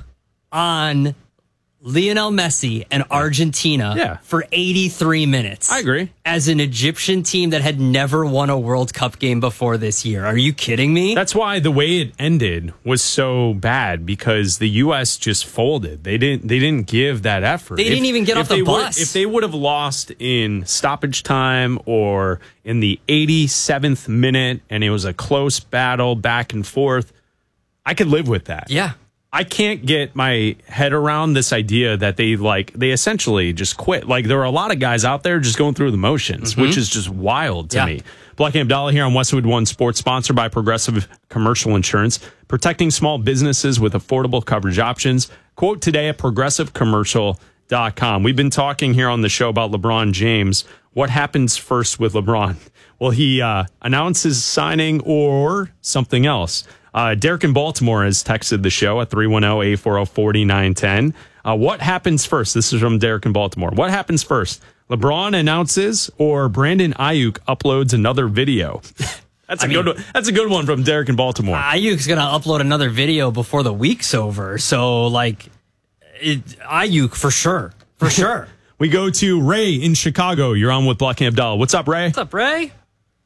on Lionel Messi and Argentina yeah. for eighty-three minutes. I agree. As an Egyptian team that had never won a World Cup game before this year. Are you kidding me? That's why the way it ended was so bad, because the U S just folded. They didn't they didn't give that effort. They didn't if, even get off the bus. Would, if they would have lost in stoppage time or in the eighty-seventh minute and it was a close battle back and forth, I could live with that. Yeah. I can't get my head around this idea that they like they essentially just quit. Like, there are a lot of guys out there just going through the motions, mm-hmm. which is just wild to yeah. me. Black and Abdallah here on Westwood One Sports, sponsored by Progressive Commercial Insurance, protecting small businesses with affordable coverage options. Quote today at progressive commercial dot com. We've been talking here on the show about LeBron James. What happens first with LeBron? Will he uh, announce his signing or something else? Uh, Derek in Baltimore has texted the show at three one zero, eight four zero, four nine one zero. Uh, what happens first? This is from Derek in Baltimore. What happens first? LeBron announces or Brandon Ayuk uploads another video? That's a I good mean, one. That's a good one from Derek in Baltimore. Ayuk's going to upload another video before the week's over. So, like, it, Ayuk for sure. For sure. We go to Ray in Chicago. You're on with Black and Abdallah. What's up, Ray? What's up, Ray?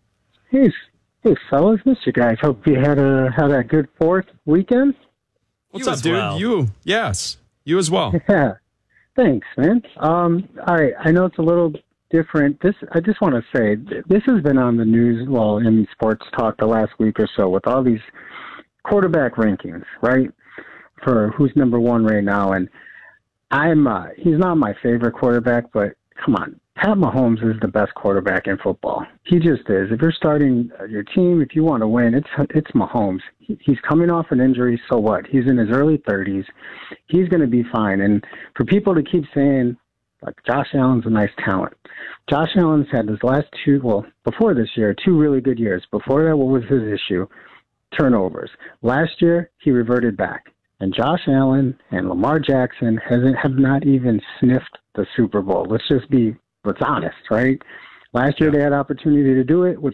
Hey, hey, fellas. Missed you guys. Hope you had a had a good fourth weekend. What's You up, as dude? well. You, yes, you as well. Yeah. Thanks, man. Um, all right. I know it's a little different. This, I just want to say, this has been on the news, well, in sports talk the last week or so with all these quarterback rankings, right? For who's number one right now. And I'm, uh, he's not my favorite quarterback, but come on. Pat Mahomes is the best quarterback in football. He just is. If you're starting your team, if you want to win, it's it's Mahomes. He, he's coming off an injury, so what? He's in his early thirties. He's going to be fine. And for people to keep saying, like, Josh Allen's a nice talent. Josh Allen's had his last two, well, before this year, two really good years. Before that, what was his issue? Turnovers. Last year, he reverted back. And Josh Allen and Lamar Jackson hasn't have not even sniffed the Super Bowl. Let's just be Let's honest, right? Last year they had opportunity to do it with